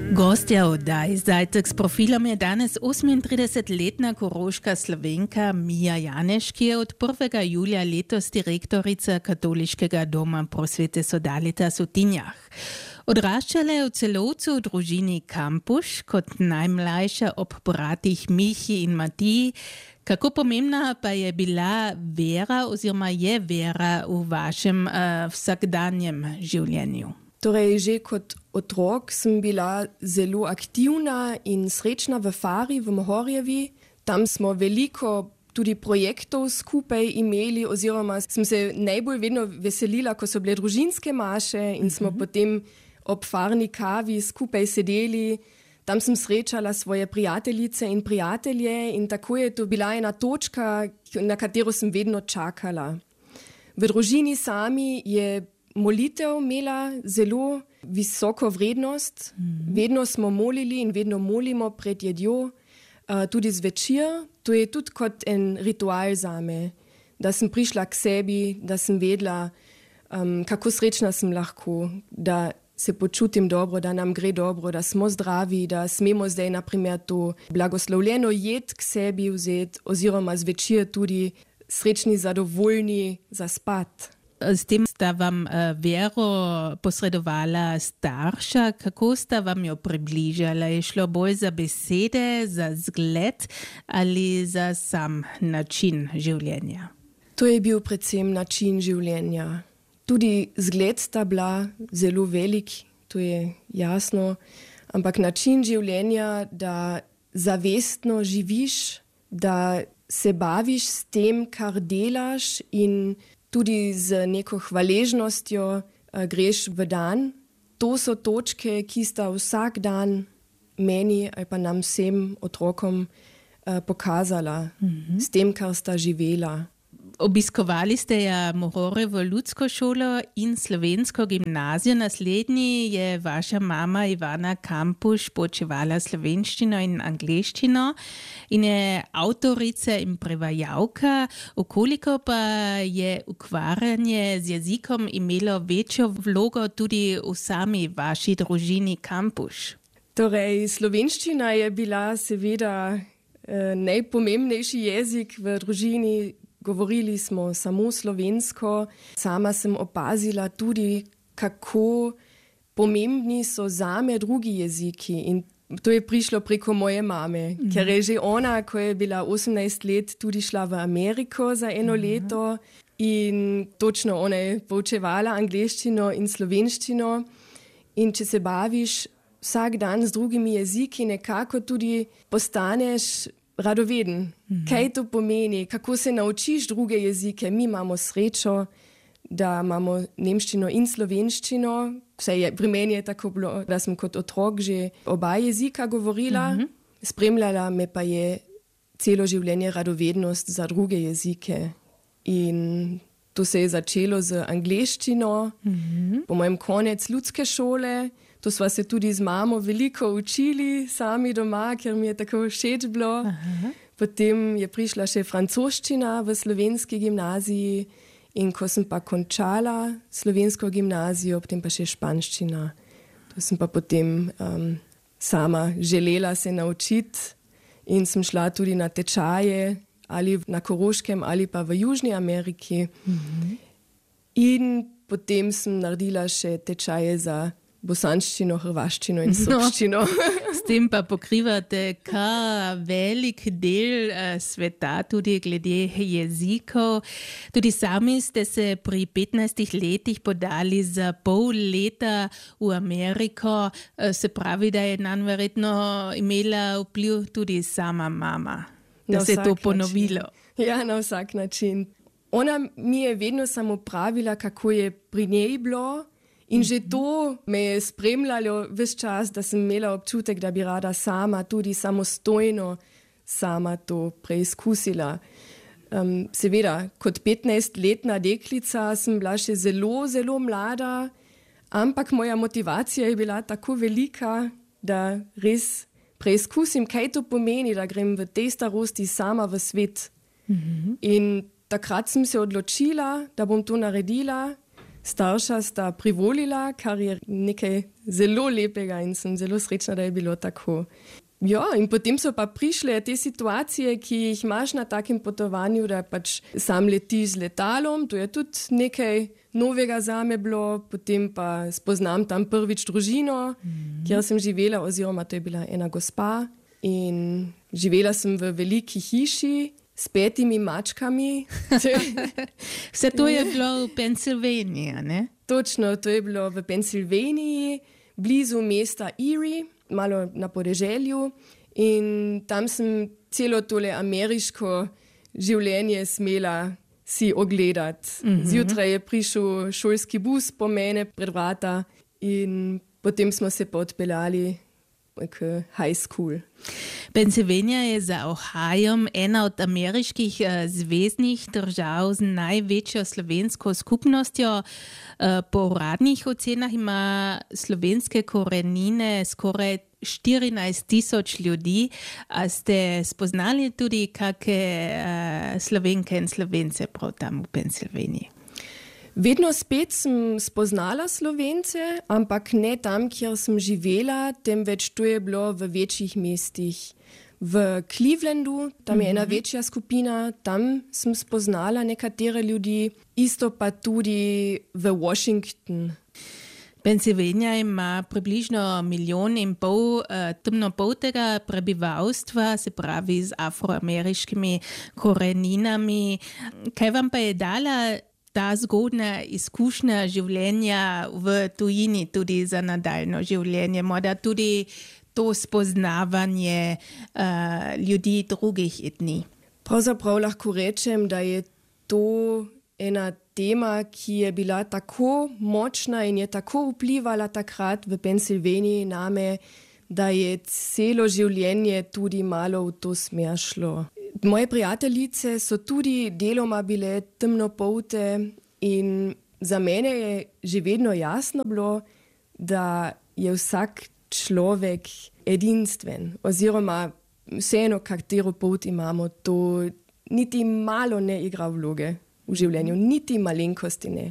Gostja oddaji Zajtrk s profilom je danes 38-letna koroška Slovenka Mija Janeš, ki je od 1. julija letos direktorica Katoliškega doma prosvete Sodalitas v Tinjah. Odraščala je v Celovcu v družini Kampuš, kot najmlajša ob bratih Mihi in Matiji. Kako pomembna pa je bila vera oziroma je vera v vašem vsakdanjem življenju? Torej, že kot otrok sem bila zelo aktivna in srečna v Fari, v Mohorjevi. Tam smo veliko tudi projektov skupaj imeli, oziroma sem se najbolj vedno veselila, ko so bile družinske maše in smo potem ob farni kavi skupaj sedeli. Tam sem srečala svoje prijateljice in prijatelje in tako je to bila ena točka, na katero sem vedno čakala. V družini sami je molitev imela zelo visoko vrednost. Vedno smo molili in vedno molimo pred jedjo, tudi zvečer. To je tudi kot en ritual zame, da sem prišla k sebi, da sem vedela, kako srečna sem lahko, da se počutim dobro, da nam gre dobro, da smo zdravi, da smemo zdaj naprimer to blagoslovljeno jed k sebi vzeti, oziroma zvečer tudi srečni, zadovoljni za spat. S tem sta vam vero posredovala starša. Kako sta vam jo približala? Je šlo bolj za besede, za zgled ali za sam način življenja? To je bil predvsem način življenja. Tudi zgled sta bila zelo velik, to je jasno, ampak način življenja, da zavestno živiš, da se baviš s tem, kar delaš in tudi z neko hvaležnostjo greš v dan. To so točke, ki sta vsak dan meni ali pa nam vsem otrokom pokazala s tem, kar sta živela. Obiskovali ste Mohorjevo ljudsko šolo in slovensko gimnazijo. Naslednji je vaša mama Ivana Kampuš poučevala slovenščino in angleščino in je avtorica in prevajalka. Koliko pa je ukvarjanje z jezikom imelo večjo vlogo tudi v sami vaši družini Kampuš? Torej, slovenščina je bila seveda najpomembnejši jezik v družini. Govorili smo samo slovensko. Sama sem opazila tudi, kako pomembni so zame drugi jeziki. In to je prišlo preko moje mame, ker je že ona, ko je bila 18 let, tudi šla v Ameriko za eno leto. In točno ona je poučevala angleščino in slovenščino. In če se baviš vsak dan z drugimi jeziki, nekako tudi postaneš radoveden. Kaj to pomeni? Kako se naučiš druge jezike? Mi imamo srečo, da imamo nemščino in slovenščino. Pri meni je tako bilo, da sem kot otrok že oba jezika govorila. Spremljala me pa je celo življenje radovednost za druge jezike. In to se je začelo z angleščino. Po mojem konec ljudske šole. To sva se tudi z mamo veliko učili, sami doma, ker mi je tako všeč bilo. Potem je prišla še francoščina v slovenski gimnaziji in ko sem pa končala slovensko gimnazijo, potem pa še španščina. To sem pa potem sama želela se naučiti in sem šla tudi na tečaje ali na Koroškem ali pa v Južni Ameriki. In potem sem naredila še tečaje za bosanščino, hrvaščino in srbščino. S tem pa pokrivate kar velik del sveta, tudi glede jezikov. Tudi sami ste se pri 15 letih podali za pol leta v Ameriko. Se pravi, da je nanj verjetno imela vpliv tudi sama mama, da se je to ponovilo. Ja, na vsak način. Ona mi je vedno samo pravila, kako je pri njej bilo. In že to me je spremljalo ves čas, da sem imela občutek, da bi rada sama, tudi samostojno sama to preizkusila. Seveda, kot 15-letna deklica sem bila še zelo, zelo mlada, ampak moja motivacija je bila tako velika, da res preizkusim, kaj to pomeni, da grem v tej starosti sama v svet. In takrat sem se odločila, da bom to naredila. starša sta privolila, kar je nekaj zelo lepega in sem zelo srečna, da je bilo tako. Ja, in potem so pa prišle te situacije, ki jih imaš na takem potovanju, da pač sam letiš z letalom, to je tudi nekaj novega zame bilo, potem pa spoznam tam prvič družino, kjer sem živela, oziroma to je bila ena gospa in živela sem v veliki hiši s 5 mačkami. Vse to je bilo v Pennsylvaniji, ne? Točno, to je bilo v Pennsylvaniji, blizu mesta Erie, malo na podeželju, in tam sem celo tole ameriško življenje smela si ogledati. Zjutraj je prišel šolski bus po mene pred vrata in potem smo se pa odpeljali k high school. Pennsylvania je za Ohijom ena od ameriških zveznih držav z največjo slovensko skupnostjo. Po uradnih ocenah ima slovenske korenine skoraj 14,000 ljudi. A ste spoznali tudi kakšne Slovenke in Slovence prav tam v Pennsylvaniji? Vedno spet sem spoznala Slovence, ampak ne tam, kjer sem živela, temveč to je bilo v večjih mestih. V Clevelandu, tam je ena večja skupina, tam sem spoznala nekatere ljudi, isto pa tudi v Washington. Pennsylvania ima približno 1,5 milijona temnopoltega prebivalstva, se pravi z afroameriškimi koreninami. Kaj vam pa je dala ta zgodna izkušnja življenja v tujini tudi za nadaljno življenje, morda tudi to spoznavanje ljudi drugih etnij? Pravzaprav lahko rečem, da je to ena tema, ki je bila tako močna in je tako vplivala takrat v Pennsylvaniji name, da je celo življenje tudi malo v to smer šlo. Moje prijateljice so tudi deloma bile temnopolte in za mene je že vedno jasno bilo, da je vsak človek edinstven, oziroma vseeno, katero polt imamo, to niti malo ne igra vloge v življenju, niti malenkosti ne.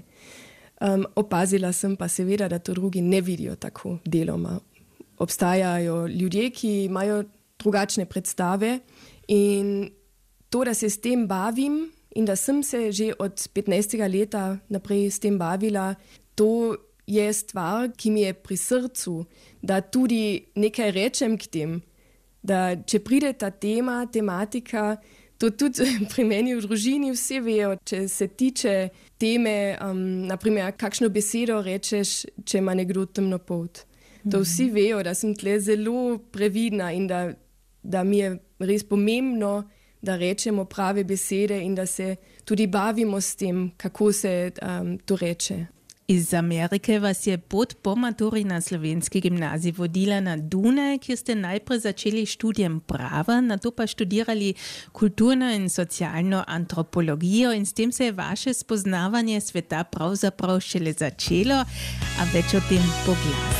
Opazila sem pa seveda, da to drugi ne vidijo tako deloma. Obstajajo ljudje, ki imajo drugačne predstave in to, da se s tem bavim in da sem se že od 15. leta naprej s tem bavila, to je stvar, ki mi je pri srcu, da tudi nekaj rečem k tem, da če pride ta tematika, to tudi pri meni v družini vsi vejo, če se tiče teme, naprimer, kakšno besedo rečeš, če ima nekdo temnopolt. To vsi vejo, da sem tle zelo previdna in da mi je res pomembno, da rečemo prave besede in da se tudi bavimo s tem, kako se to reče. Iz Amerike vas je pot po maturi na slovenski gimnaziji vodila na Dunaj, kjer ste najprej začeli študijem prava, nato pa študirali kulturno in socialno antropologijo in s tem se je vaše spoznavanje sveta pravzaprav šele začelo, a več o tem po glasu.